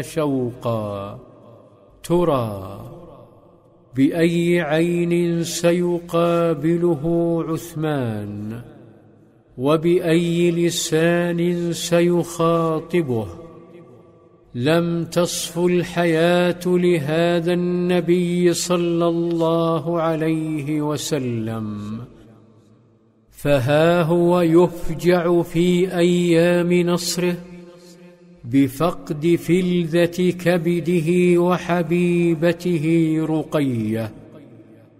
شوقا. ترى بأي عين سيقابله عثمان، وبأي لسان سيخاطبه؟ لم تصف الحياة لهذا النبي صلى الله عليه وسلم، فها هو يفجع في أيام نصره بفقد فلذة كبده وحبيبته رقية.